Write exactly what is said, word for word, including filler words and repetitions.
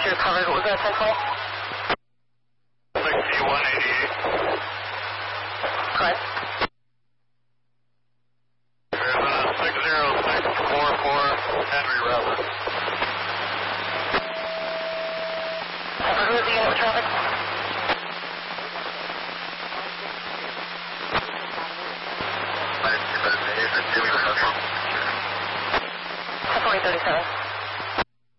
You're covered. What was that phone call? sixty-one eighty-eight. Correct. There's a six zero six four four Henry Roberts. Who is the unit with traffic? ten forty thirty-seven.